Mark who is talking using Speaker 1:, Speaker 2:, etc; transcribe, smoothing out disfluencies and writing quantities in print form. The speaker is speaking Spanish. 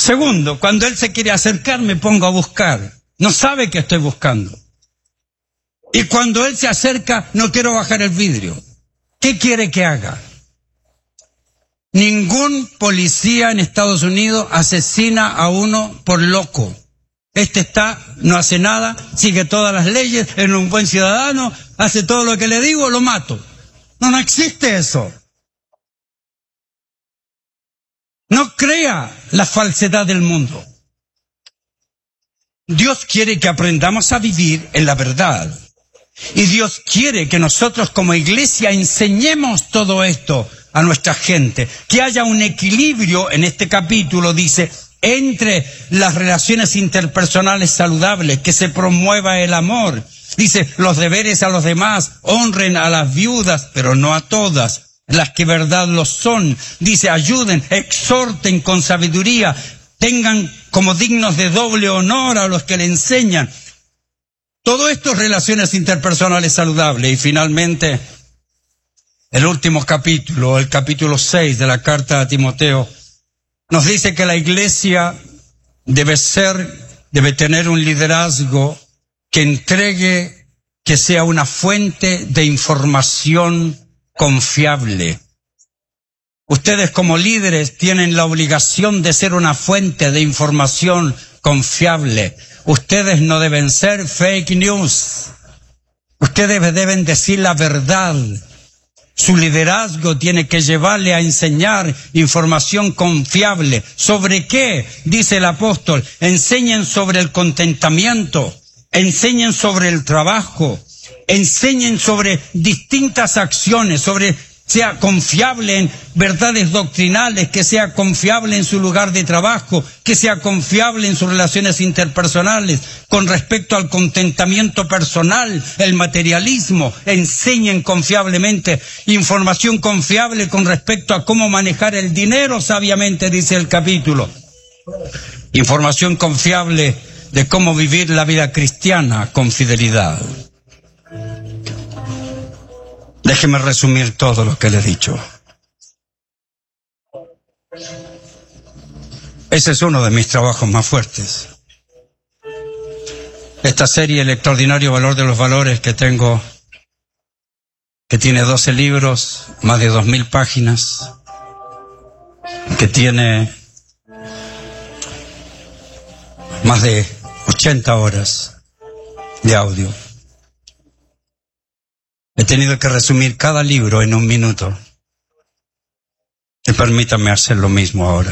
Speaker 1: Segundo, cuando él se quiere acercar, me pongo a buscar. No sabe que estoy buscando. Y cuando él se acerca, no quiero bajar el vidrio. ¿Qué quiere que haga? Ningún policía en Estados Unidos asesina a uno por loco. No hace nada, sigue todas las leyes, es un buen ciudadano, hace todo lo que le digo, lo mato. No existe eso. No crea la falsedad del mundo. Dios quiere que aprendamos a vivir en la verdad. Y Dios quiere que nosotros como iglesia enseñemos todo esto a nuestra gente. Que haya un equilibrio, en este capítulo dice, entre las relaciones interpersonales saludables, que se promueva el amor. Dice, los deberes a los demás, honren a las viudas, pero no a todas, las que verdad lo son. Dice, ayuden, exhorten con sabiduría, tengan como dignos de doble honor a los que le enseñan. Todo esto es relaciones interpersonales saludables. Y finalmente, el último capítulo, el capítulo 6 de la carta a Timoteo, nos dice que la iglesia debe tener un liderazgo que entregue, que sea una fuente de información confiable. Ustedes como líderes tienen la obligación de ser una fuente de información confiable. Ustedes no deben ser fake news. Ustedes deben decir la verdad. Su liderazgo tiene que llevarle a enseñar información confiable. ¿Sobre qué? Dice el apóstol. Enseñen sobre el contentamiento, enseñen sobre el trabajo, enseñen sobre distintas acciones, sea confiable en verdades doctrinales, que sea confiable en su lugar de trabajo, que sea confiable en sus relaciones interpersonales, con respecto al contentamiento personal, el materialismo. Enseñen confiablemente, información confiable con respecto a cómo manejar el dinero sabiamente, dice el capítulo. Información confiable de cómo vivir la vida cristiana con fidelidad. Déjeme resumir todo lo que le he dicho. Ese es uno de mis trabajos más fuertes. Esta serie, El extraordinario valor de los valores, que tengo, que tiene 12 libros, más de 2000 páginas, que tiene más de 80 horas de audio. He tenido que resumir cada libro en 1 minuto. Y permítanme hacer lo mismo ahora.